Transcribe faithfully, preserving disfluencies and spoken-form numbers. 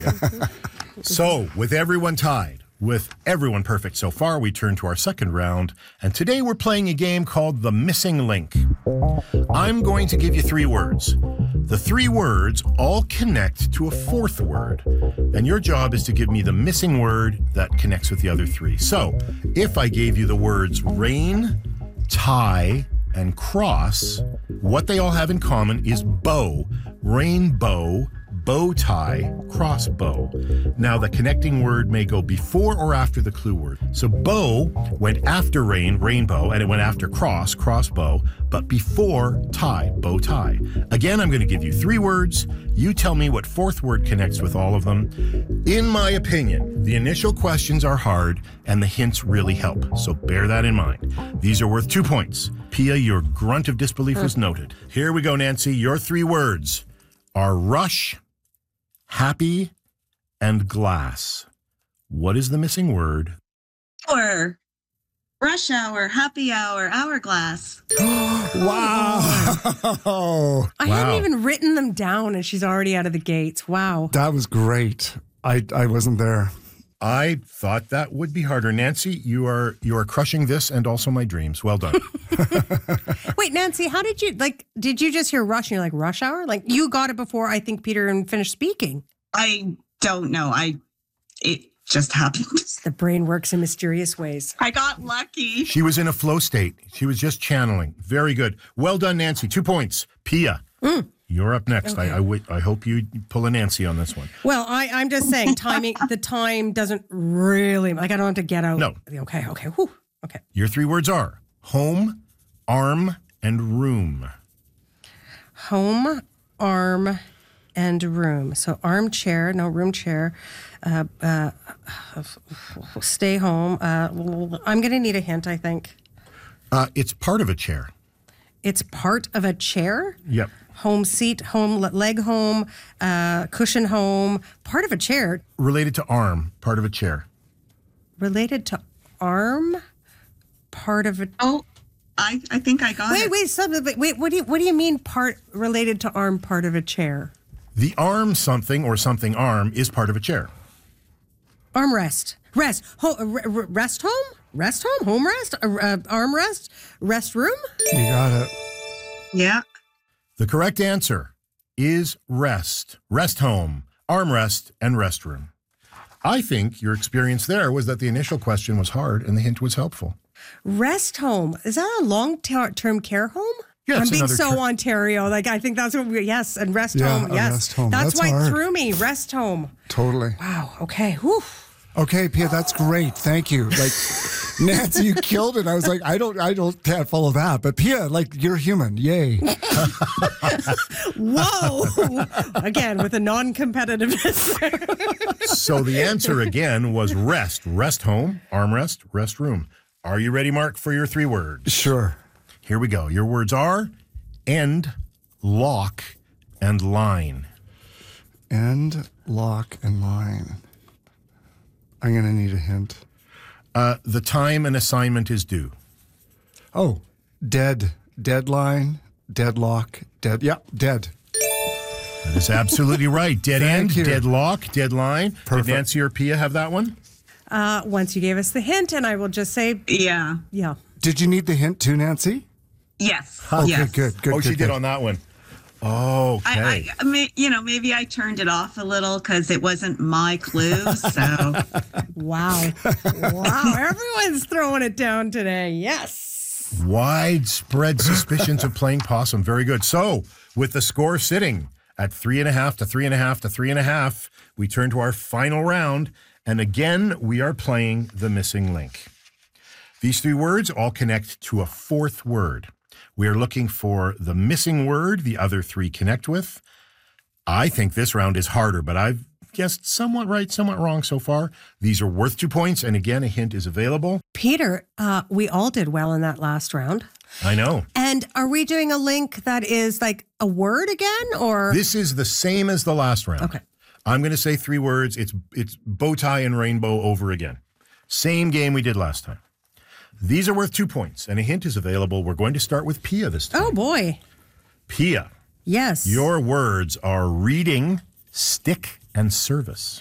So, with everyone tied, with everyone perfect so far, we turn to our second round, and today we're playing a game called The Missing Link. I'm going to give you three words. The three words all connect to a fourth word, and your job is to give me the missing word that connects with the other three. So, if I gave you the words rain, tie, and cross, what they all have in common is bow, rainbow, bow tie, crossbow. Now, the connecting word may go before or after the clue word. So bow went after rain, rainbow, and it went after cross, crossbow, but before tie, bow tie. Again, I'm going to give you three words. You tell me what fourth word connects with all of them. In my opinion, the initial questions are hard and the hints really help, so bear that in mind. These are worth two points. Pia, your grunt of disbelief was noted. Here we go, Nancy. Your three words are rush, happy, and glass. What is the missing word? Hour. Rush hour, happy hour, hourglass. Wow. I Wow. hadn't even written them down and she's already out of the gates. Wow. That was great. I, I wasn't there. I thought that would be harder. Nancy, you are you are crushing this and also my dreams. Well done. Wait, Nancy, how did you, like, did you just hear rush and you're like, rush hour? Like, you got it before I think Peter and finished speaking. I don't know. I it just happened. The brain works in mysterious ways. I got lucky. She was in a flow state. She was just channeling. Very good. Well done, Nancy. Two points. Pia, Mm. you're up next. Okay. I, I, w- I hope you pull a Nancy on this one. Well, I, I'm just saying timing, the time doesn't really, like, I don't have to get out. No. Okay, okay, whew, okay. Your three words are home, arm, and room. Home, arm, and room. So armchair, no room chair, uh, uh, stay home. Uh, I'm going to need a hint, I think. Uh, it's part of a chair. It's part of a chair? Yep. Home seat, home, leg home, uh, cushion home, part of a chair. Related to arm, part of a chair. Related to arm, part of a... Oh, I, I think I got Wait, it. wait, stop, wait, wait, what do you, what do you mean part related to arm, part of a chair? The arm something or something arm is part of a chair. Armrest. Rest. Ho- uh, re- re- rest home? Rest home? Home rest? Uh, uh, arm rest? Rest room? You got it. Yeah. The correct answer is rest, rest home, armrest, and restroom. I think your experience there was that the initial question was hard and the hint was helpful. Rest home. Is that a long-term care home? Yeah, I'm it's being another so ter- Ontario. Like, I think that's what we, yes, and rest Yeah, home. a Yes. rest home. That's, That's why hard. it threw me. Rest home. Totally. Wow. Okay. Whew. Okay, Pia, that's great. Thank you. Like, Nancy, you killed it. I was like, I don't, I don't can't follow that. But Pia, like, you're human. Yay. Whoa. Again, with a non-competitiveness. So the answer again was rest, rest home, armrest, rest room. Are you ready, Mark, for your three words? Sure. Here we go. Your words are end, lock, and line. End, lock, and line. I'm going to need a hint. Uh, the time an assignment is due. Oh, dead, deadline, deadlock, dead. Yeah, dead. That is absolutely right. Dead Thank end, you. deadlock, deadline. Perfect. Did Nancy or Pia have that one? Uh, once you gave us the hint, and I will just say, Yeah. yeah. Did you need the hint too, Nancy? Yes. Okay, yes. good, good, oh, good. she did good. on that one. Okay. I, I, I may, you know, maybe I turned it off a little because it wasn't my clue. So Wow. Wow. Everyone's throwing it down today. Yes. Widespread suspicions of playing possum. Very good. So, with the score sitting at three and a half to three and a half to three and a half, we turn to our final round. And again, we are playing the missing link. These three words all connect to a fourth word. We are looking for the missing word the other three connect with. I think this round is harder, but I've guessed somewhat right, somewhat wrong so far. These are worth two points, and again, a hint is available. Peter, uh, we all did well in that last round. I know. And are we doing a link that is like a word again, or? This is the same as the last round. Okay. I'm going to say three words. It's it's bow tie and rainbow over again. Same game we did last time. These are worth two points, and a hint is available. We're going to start with Pia this time. Oh, boy. Pia, Yes. your words are reading, stick and service.